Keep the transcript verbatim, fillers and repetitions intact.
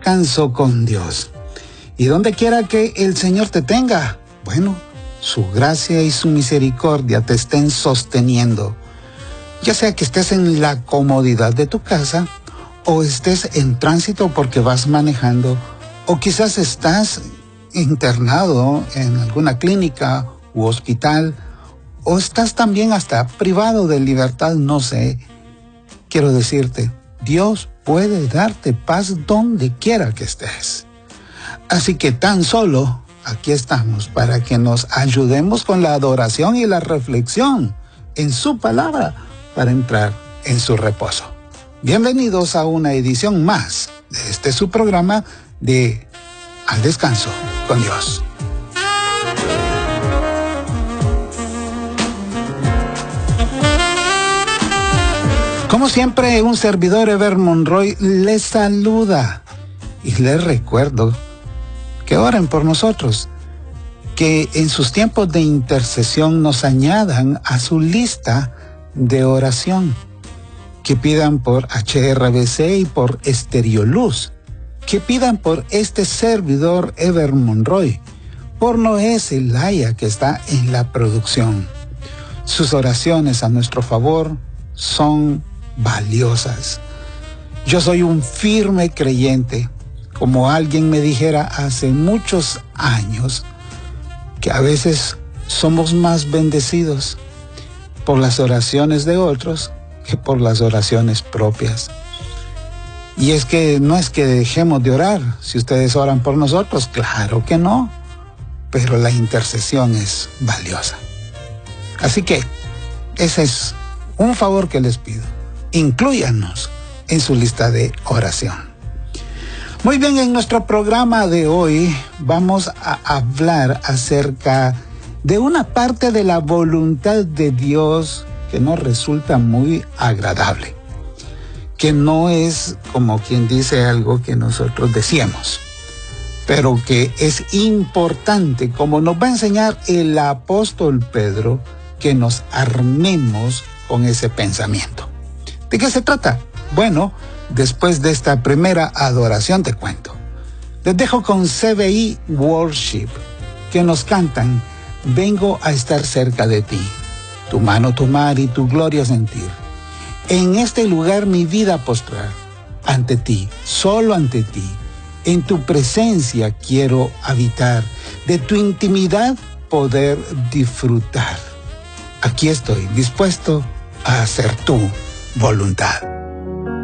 descanso con Dios. Y donde quiera que el Señor te tenga, bueno, su gracia y su misericordia te estén sosteniendo. Ya sea que estés en la comodidad de tu casa, o estés en tránsito porque vas manejando, o quizás estás internado en alguna clínica u hospital, o estás también hasta privado de libertad, no sé. Quiero decirte, Dios puede darte paz donde quiera que estés. Así que tan solo aquí estamos para que nos ayudemos con la adoración y la reflexión en su palabra para entrar en su reposo. Bienvenidos a una edición más de este su programa de Al Descanso con Dios. Como siempre, un servidor, Ever Monroy, les saluda y les recuerdo que oren por nosotros, que en sus tiempos de intercesión nos añadan a su lista de oración, que pidan por H R B C y por Estereoluz, que pidan por este servidor Ever Monroy, por Noé Zelaya, que está en la producción. Sus oraciones a nuestro favor son valiosas. Yo soy un firme creyente, como alguien me dijera hace muchos años, que a veces somos más bendecidos por las oraciones de otros que por las oraciones propias. Y es que no es que dejemos de orar si ustedes oran por nosotros, claro que no, pero la intercesión es valiosa. Así que ese es un favor que les pido. Inclúyanos en su lista de oración. Muy bien, en nuestro programa de hoy vamos a hablar acerca de una parte de la voluntad de Dios que nos resulta muy agradable, que no es como quien dice algo que nosotros decíamos, pero que es importante, como nos va a enseñar el apóstol Pedro, que nos armemos con ese pensamiento. ¿De qué se trata? Bueno, después de esta primera adoración te cuento. Les dejo con C B I Worship, que nos cantan: vengo a estar cerca de ti, tu mano tomar y tu gloria sentir. En este lugar mi vida postrar, ante ti, solo ante ti. En tu presencia quiero habitar, de tu intimidad poder disfrutar. Aquí estoy, dispuesto a hacer tu voluntad.